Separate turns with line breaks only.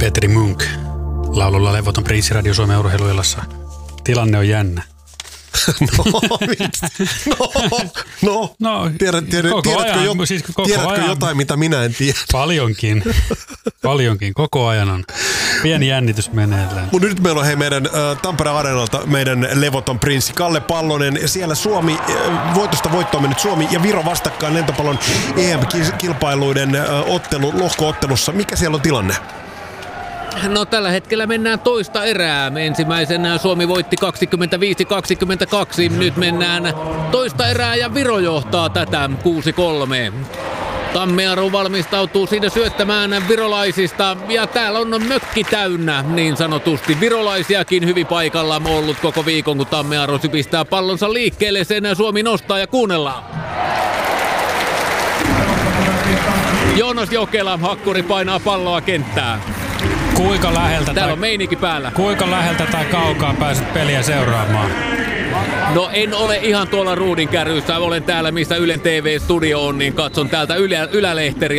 Petri Munk laululla Levoton Prinssi Radio Suomen urheiluillassa. Tilanne on jännä.
Tiedätkö jotain, mitä minä en tiedä?
Paljonkin. Koko ajan on pieni jännitys meneillään.
Mutta nyt meillä on meidän Tampereen Areenalta meidän Levoton Prinssi Kalle Pallonen. Siellä Suomi, voitosta voittoon mennyt Suomi ja Viro vastakkain lentopallon EM-kilpailuiden lohko-ottelussa. Mikä siellä on tilanne?
No tällä hetkellä mennään toista erää. Ensimmäisenä Suomi voitti 25-22. Nyt mennään toista erää ja Viro johtaa tätä 6-3. Tammearu valmistautuu siinä syöttämään virolaisista ja täällä on mökki täynnä niin sanotusti. Virolaisiakin hyvin paikalla ollut koko viikon, kun Tammearu pistää pallonsa liikkeelle. Sen Suomi nostaa ja kuunnellaan. Joonas Jokela, hakkuri painaa palloa kenttään.
Kuinka läheltä
täällä on meininki päällä.
Kuinka läheltä tai kaukaa pääset peliä seuraamaan?
No en ole ihan tuolla ruudin kärryssä. Olen täällä, missä Ylen TV-studio on, niin katson täältä ylälehteriltä.